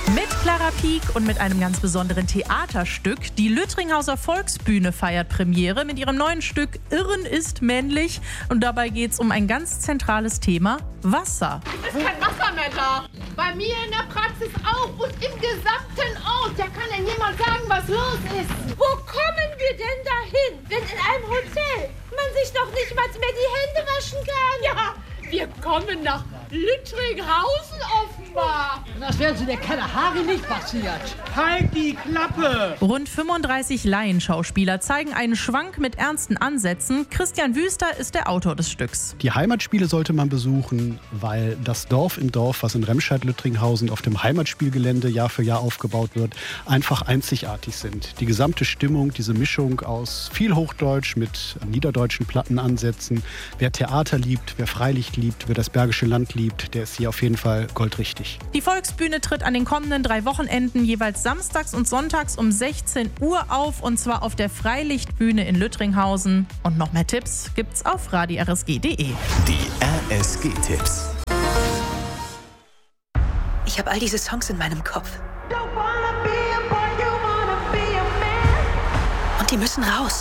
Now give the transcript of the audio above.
Mit Clara Pieck und mit einem ganz besonderen Theaterstück. Die Lüttringhauser Volksbühne feiert Premiere mit ihrem neuen Stück Irren ist männlich. Und dabei geht es um ein ganz zentrales Thema: Wasser. Es ist kein Wasser mehr da. Bei mir in der Praxis auch und im gesamten Ort. Da kann denn jemand sagen, was los ist. Wo kommen wir denn dahin, wenn in einem Hotel man sich doch nicht mal mehr die Hände waschen kann? Ja, wir kommen nach Lüttringhausen offenbar. Das wäre in der Kalahari nicht passiert. Halt die Klappe! Rund 35 Laienschauspieler zeigen einen Schwank mit ernsten Ansätzen. Christian Wüster ist der Autor des Stücks. Die Heimatspiele sollte man besuchen, weil das Dorf im Dorf, was in Remscheid-Lüttringhausen auf dem Heimatspielgelände Jahr für Jahr aufgebaut wird, einfach einzigartig sind. Die gesamte Stimmung, diese Mischung aus viel Hochdeutsch mit niederdeutschen Plattenansätzen. Wer Theater liebt, wer Freilicht liebt, wer das Bergische Land liebt, der ist hier auf jeden Fall goldrichtig. Die Volksbühne tritt an den kommenden 3 Wochenenden jeweils samstags und sonntags um 16 Uhr auf, und zwar auf der Freilichtbühne in Lüttringhausen. Und noch mehr Tipps gibt's auf radirsg.de. Die RSG-Tipps. Ich habe all diese Songs in meinem Kopf. Und die müssen raus.